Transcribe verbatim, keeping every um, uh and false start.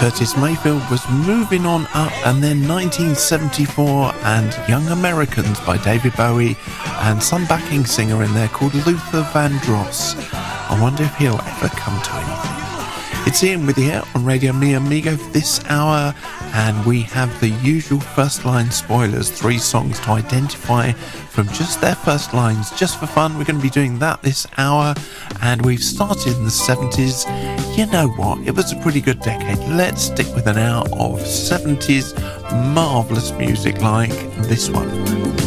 Curtis Mayfield was moving on up, and then nineteen seventy-four and Young Americans by David Bowie and some backing singer in there called Luther Vandross. I wonder if he'll ever come to anything. It's Ian with you here on Radio Mi Amigo for this hour, and we have the usual first line spoilers, three songs to identify from just their first lines, just for fun. We're going to be doing that this hour, and we've started in the seventies. You know what, it was a pretty good decade. Let's stick with an hour of seventies marvellous music like this one.